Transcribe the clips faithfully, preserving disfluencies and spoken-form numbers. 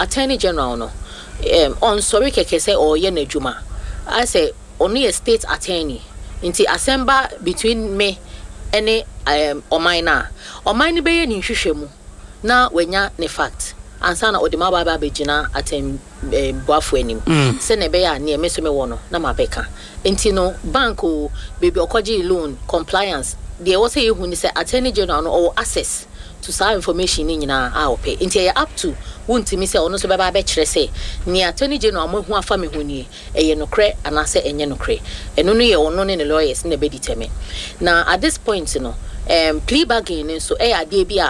attorney general no um on sorry keke say or ye na dwuma I say only a state attorney inti assemble between me any um omaina omaini be ye ni hwehwemu na wenya ne fact ansa na odima baba begina atem boafo anim se ne be ya ne me so me wo no na mabeka inti no bank o baby okoji loan compliance they also you ni say attorney general no or access to some information ni nyina a ope inti up to wontimi say ono so baba be kire say ni attorney general mo hu afa me hu ni eye no kre anase enye no kre eno no ye ono ne lawyers na be determine na at this point no um plea bargain so e ade bia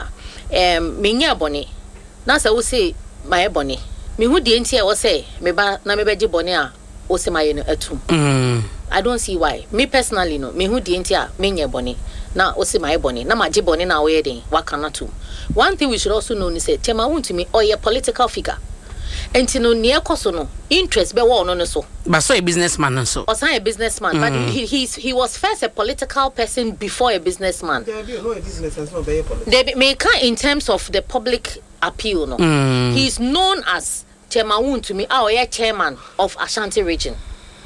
um menya bone na say we say my bone me hu de ntia wo say me ba na me be gi bone a wo say my no atum mm I don't see why me personally no me hu de ntia menya bone na wo say my bone na ma gi bone na wo ye den waka na tum. One thing we should also know is say tema wontumi or a political figure enti no ne ekoso no interest be wo no no so but so a businessman so or say a businessman mm. but he he's, he was first a political person before a businessman. There be no a businessman so be political. They make in terms of the public appeal no mm. he's known as tema wontumi a or chairman of Ashanti region.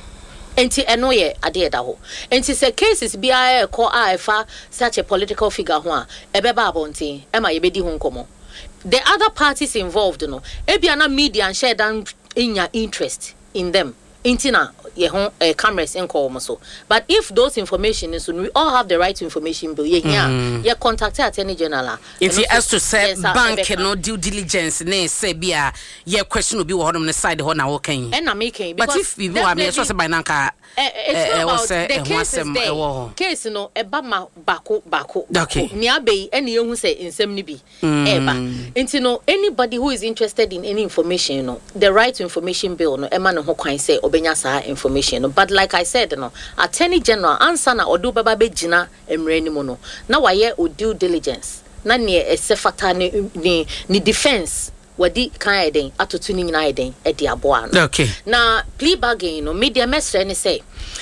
Enti eno ye ade da ho enti se cases bia e ko a efa such a political figure ho a ebeba abontin e ma ye bedi ho nkomo the other parties involved no e bia na media and share dan inya interest in them enti na ye ho uh, cameras enko so but if those information is we all have the right to information bill ye here mm. ye contact attorney general if he has to say yes, bank no due diligence ne say bia ye question obi wo hodom ne side ho na wo kan e na making but if we wa me so say by nanka it's not about the case is there case no eba ma bako bako okay ni abei ene ye hu say insem ni bi eba enti no anybody who is interested in any information no the right to information bill no e ma no ho kwan say obenya sa information no but like I said no attorney general answer na odo baba begina emre ni mo no na waye o due diligence na ne esefata ni ni defense wadi kan eden atotu ni nyina eden e di aboa no okay na plea bargain no media mesre ni say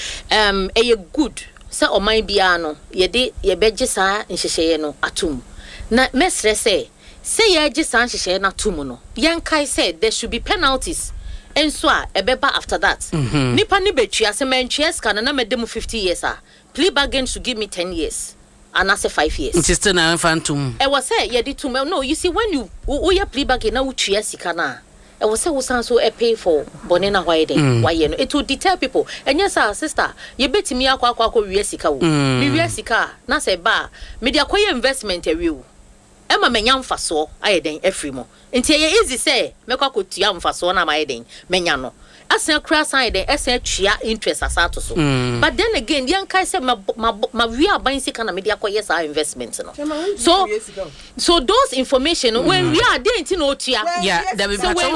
um e ye good say oman bia no ye de ye beje sa nhyehyeye no atum na mesre say say ye je sa nhyehyeye na atum no yen kai say there should be penalties and so a ebeba after that mm-hmm. nipa ni betwa se mentwa ska na na medem fifty years a plea bargain should give me ten years and I say five years. It's still na phantom. I was say yeah the two no you see when you o ya plea bargain na utwa sika na I was say we san so e pay for bonena why then why you know it will deter people and yes our sister you betimi akwa akwa akwa wi sika wo mi wi sika na say ba me dia koye investment e wi wo e ma menya mfaso aye den afri mo nti ye easy say mekwa kotua mfaso na ma ye den menya no asen kra san den esen twia interest asato so mm. but then again yan kai say ma ma wi aban sika na me dia koye sa investment no so so those information mm. when we are there nti no tua yeah that be better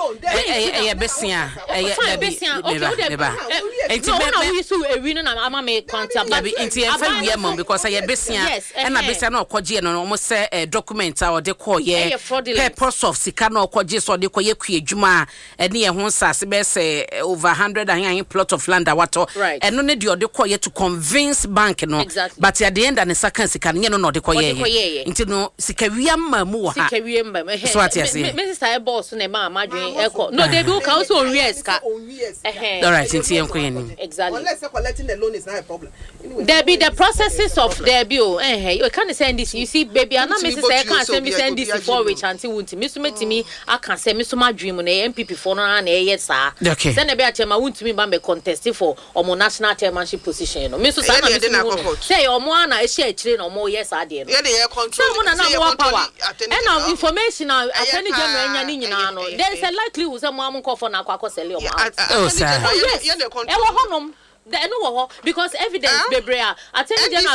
eh eh besia eh that be okay nti na we so ewi no na ama me contact but nti e fa wi am because eh besia e na besia na okoje no mo say document a ode koye purpose of sika na okoje so ode koye ku adwuma e ne ye ho nsase be over one hundred and plot of land water right. and no need your decoy to convince bank no exactly. but at the end and the second sika no no decoy into no sika wiam mu ha sika wiam so what you say Mister boss na ma madwen eko no they do council on years ka all right into enko yen exactly unless collecting the loan is not a problem anyway, there be the processes of there be oh eh you can send this you see baby ana me say can send me send this for which until wunti me so metimi aka say me so madwen mu na M P P for no na e yes sir okay then be a chairman won't me ban be contest for omo national chairmanship position no me so say na me say omo na e share chire no omo yes ade no yeah dey control so na na power and information attorney general nya ni nyina no there is a likelihood say mo am call for na akwa sell omo oh sir yeah dey control e wo honom the no wo because evidence bebre attorney general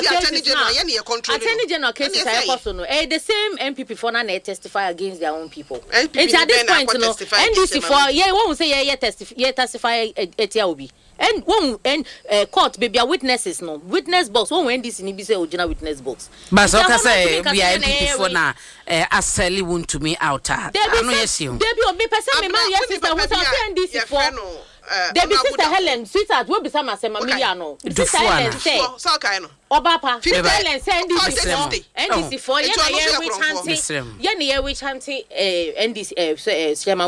attorney general case is a person no eh the same M P P for na testify against their own people and at this point no N D C for yeah won say yeah testify yeah testify etia obi and one and uh, court baby are witnesses no witness box one when this ni be say original witness box but so ka say we are M P P for na eh asali want to me out I no yes you there be obi person me man yes sister who say N D C for there be sister Helen sweetheart we be some asema million no sister Helen say so kai no Obapa Helen say N D C for N D C for yeah na yeah we chante yeah na yeah we chante eh N D C eh